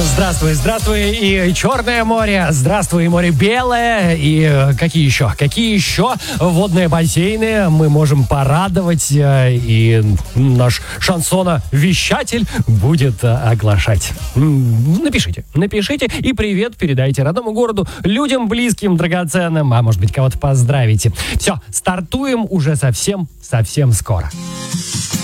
Здравствуй, здравствуй, и Черное море, здравствуй, море белое, и какие еще водные бассейны мы можем порадовать, и наш шансоновещатель будет оглашать. Напишите, и привет передайте родному городу, людям близким, драгоценным, а может быть кого-то поздравите. Все, стартуем уже совсем скоро.